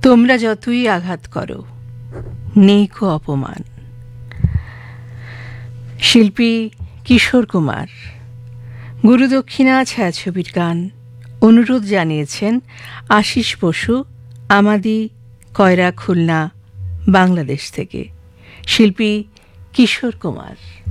তোমরা যতই আঘাত করো, নেই কো অপমান। শিল্পী কিশোর কুমার। গুরুদক্ষিণা ছায়াছবির গান। অনুরোধ জানিয়েছেন আশিস বসু, আমাদি, কয়রা, খুলনা, বাংলাদেশ থেকে। শিল্পী কিশোর কুমার।